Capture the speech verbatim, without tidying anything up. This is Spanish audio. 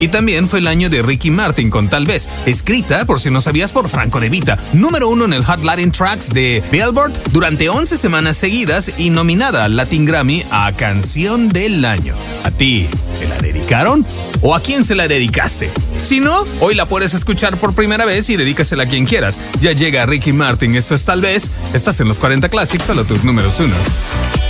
Y también fue el año de Ricky Martin con Tal Vez, escrita, por si no sabías, por Franco De Vita, número uno en el Hot Latin Tracks de Billboard durante once semanas seguidas y nominada al Latin Grammy a Canción del Año. ¿A ti te la dedicaron? ¿O a quién se la dedicaste? Si no, hoy la puedes escuchar por primera vez y dedícasela a quien quieras. Ya llega Ricky Martin, esto es Tal Vez, estás en los cuarenta Classics, solo tus números uno.